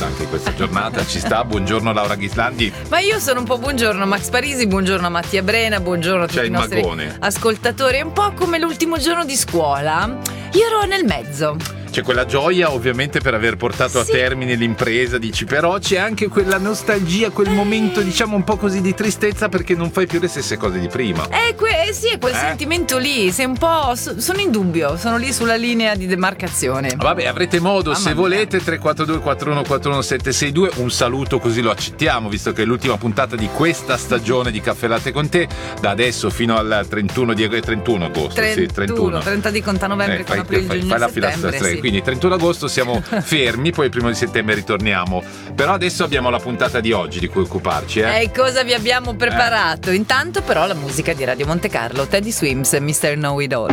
anche questa giornata, ci sta. Buongiorno Laura Ghislandi. Ma io sono un po' buongiorno Max Parisi, buongiorno a Mattia Brena, buongiorno a tutti i nostri ascoltatori. È un po' come l'ultimo giorno di scuola, io ero nel mezzo. C'è quella gioia ovviamente per aver portato a termine l'impresa, dici, però c'è anche quella nostalgia, quel momento diciamo un po' così di tristezza perché non fai più le stesse cose di prima. Sì, è quel sentimento lì, sei un po', sono in dubbio, sono lì sulla linea di demarcazione. Vabbè, avrete modo se volete, 342 4141 762, un saluto così lo accettiamo, visto che è l'ultima puntata di questa stagione di Caffè Latte con te, da adesso fino al 31 agosto. 30 di conta novembre, con aprile, giugno, fai la settembre, filastrella. Quindi 31 agosto siamo fermi, poi il 1 di settembre ritorniamo. Però adesso abbiamo la puntata di oggi di cui occuparci. E cosa vi abbiamo preparato? Intanto però la musica di Radio Monte Carlo, Teddy Swims e Mr. Know It All.